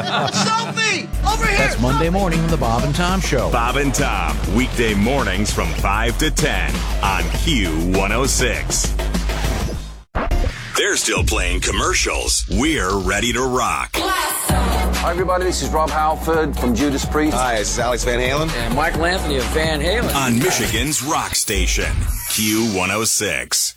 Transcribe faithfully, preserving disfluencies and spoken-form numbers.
Sophie! Over here! That's Monday morning on the Bob and Tom Show. Bob and Tom, weekday mornings from five to ten on Q one oh six. They're still playing commercials. We're ready to rock. Hi, everybody. This is Rob Halford from Judas Priest. Hi, this is Alex Van Halen. And Michael Anthony of Van Halen. On Michigan's rock station, Q one oh six.